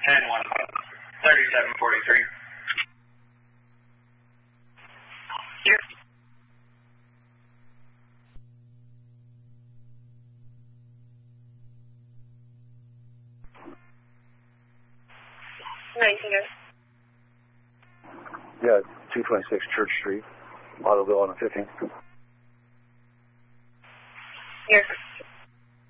10-1, 3743. Yes. Yeah, 226 Church Street, Ottoville on the 15th. Yes.